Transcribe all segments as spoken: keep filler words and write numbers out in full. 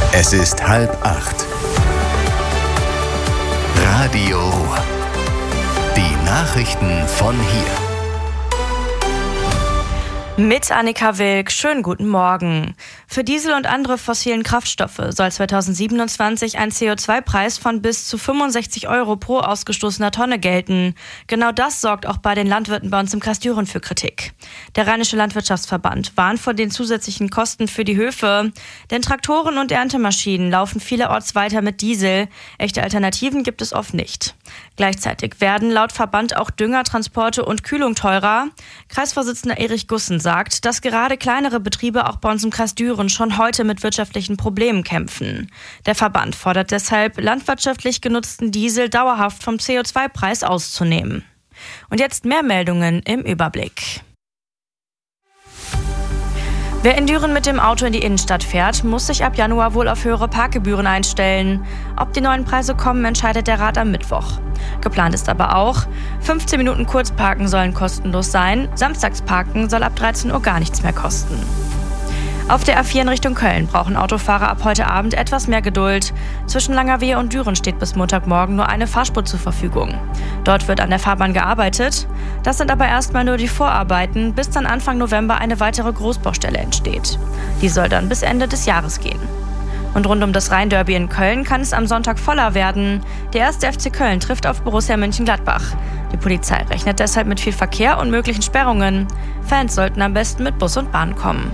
Es ist halb acht. Radio Ruhr. Die Nachrichten von hier. Mit Annika Wilk, schönen guten Morgen. Für Diesel und andere fossilen Kraftstoffe soll zweitausendsiebenundzwanzig ein C O zwei Preis von bis zu fünfundsechzig Euro pro ausgestoßener Tonne gelten. Genau das sorgt auch bei den Landwirten bei uns im Kreis Düren für Kritik. Der Rheinische Landwirtschaftsverband warnt vor den zusätzlichen Kosten für die Höfe. Denn Traktoren und Erntemaschinen laufen vielerorts weiter mit Diesel. Echte Alternativen gibt es oft nicht. Gleichzeitig werden laut Verband auch Dünger, Transporte und Kühlung teurer. Kreisvorsitzender Erich Gussen sagt, dass gerade kleinere Betriebe auch bei uns im Kreis Düren schon heute mit wirtschaftlichen Problemen kämpfen. Der Verband fordert deshalb, landwirtschaftlich genutzten Diesel dauerhaft vom C O zwei Preis auszunehmen. Und jetzt mehr Meldungen im Überblick. Wer in Düren mit dem Auto in die Innenstadt fährt, muss sich ab Januar wohl auf höhere Parkgebühren einstellen. Ob die neuen Preise kommen, entscheidet der Rat am Mittwoch. Geplant ist aber auch, fünfzehn Minuten Kurzparken sollen kostenlos sein, Samstagsparken soll ab dreizehn Uhr gar nichts mehr kosten. Auf der A vier in Richtung Köln brauchen Autofahrer ab heute Abend etwas mehr Geduld. Zwischen Langerwehe und Düren steht bis Montagmorgen nur eine Fahrspur zur Verfügung. Dort wird an der Fahrbahn gearbeitet. Das sind aber erstmal nur die Vorarbeiten, bis dann Anfang November eine weitere Großbaustelle entsteht. Die soll dann bis Ende des Jahres gehen. Und rund um das Rhein-Derby in Köln kann es am Sonntag voller werden. Der erste F C Köln trifft auf Borussia Mönchengladbach. Die Polizei rechnet deshalb mit viel Verkehr und möglichen Sperrungen. Fans sollten am besten mit Bus und Bahn kommen.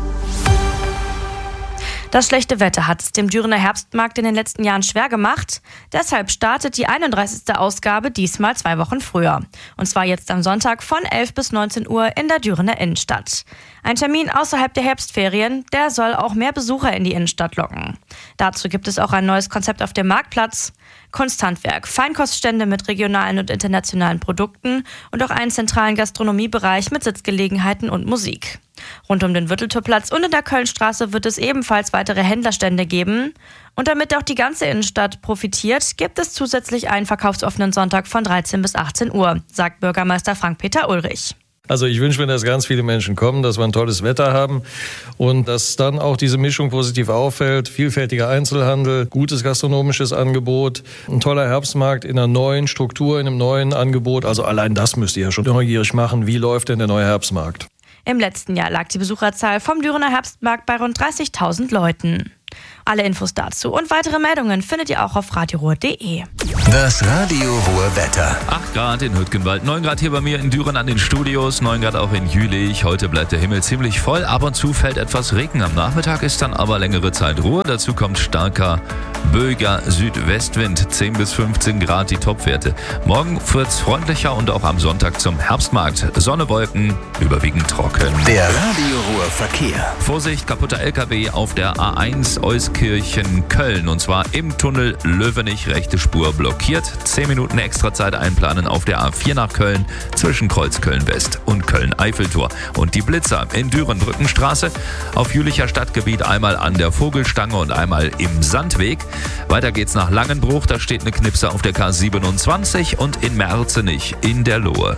Das schlechte Wetter hat es dem Dürener Herbstmarkt in den letzten Jahren schwer gemacht. Deshalb startet die einunddreißigste Ausgabe diesmal zwei Wochen früher. Und zwar jetzt am Sonntag von elf bis neunzehn Uhr in der Dürener Innenstadt. Ein Termin außerhalb der Herbstferien, der soll auch mehr Besucher in die Innenstadt locken. Dazu gibt es auch ein neues Konzept auf dem Marktplatz. Kunsthandwerk, Feinkoststände mit regionalen und internationalen Produkten und auch einen zentralen Gastronomiebereich mit Sitzgelegenheiten und Musik. Rund um den Würteltürplatz und in der Kölnstraße wird es ebenfalls weitere Händlerstände geben. Und damit auch die ganze Innenstadt profitiert, gibt es zusätzlich einen verkaufsoffenen Sonntag von dreizehn bis achtzehn Uhr, sagt Bürgermeister Frank-Peter Ulrich. Also ich wünsche mir, dass ganz viele Menschen kommen, dass wir ein tolles Wetter haben und dass dann auch diese Mischung positiv auffällt. Vielfältiger Einzelhandel, gutes gastronomisches Angebot, ein toller Herbstmarkt in einer neuen Struktur, in einem neuen Angebot. Also allein das müsst ihr ja schon neugierig machen. Wie läuft denn der neue Herbstmarkt? Im letzten Jahr lag die Besucherzahl vom Dürener Herbstmarkt bei rund dreißigtausend Leuten. Alle Infos dazu und weitere Meldungen findet ihr auch auf radio ruhr punkt de. Das Radio Ruhr Wetter. acht Grad in Hüttgenwald, neun Grad hier bei mir in Düren an den Studios, neun Grad auch in Jülich. Heute bleibt der Himmel ziemlich voll, ab und zu fällt etwas Regen. Am Nachmittag ist dann aber längere Zeit Ruhe. Dazu kommt starker, böiger Südwestwind, zehn bis fünfzehn Grad die Topwerte. Morgen wird's freundlicher und auch am Sonntag zum Herbstmarkt. Sonne, Wolken, überwiegend trocken. Der Radio Ruhr Verkehr. Vorsicht, kaputter L K W auf der A eins Euskirchen-Köln und zwar im Tunnel Löwenich, rechte Spur blockiert. zehn Minuten extra Zeit einplanen auf der A vier nach Köln zwischen Kreuz Köln-West und Köln-Eiffeltor. Und die Blitzer in Düren-Brückenstraße auf Jülicher Stadtgebiet einmal an der Vogelstange und einmal im Sandweg. Weiter geht's nach Langenbruch, da steht eine Knipse auf der K siebenundzwanzig und in Merzenich in der Lohe.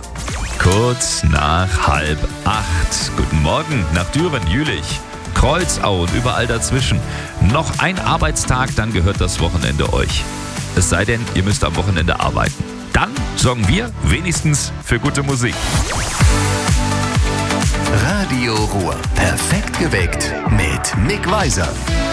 Kurz nach halb acht. Guten Morgen nach Düren, Jülich, Kreuzau und überall dazwischen. Noch ein Arbeitstag, dann gehört das Wochenende euch. Es sei denn, ihr müsst am Wochenende arbeiten. Dann sorgen wir wenigstens für gute Musik. Radio Ruhr. Perfekt geweckt mit Mick Weiser.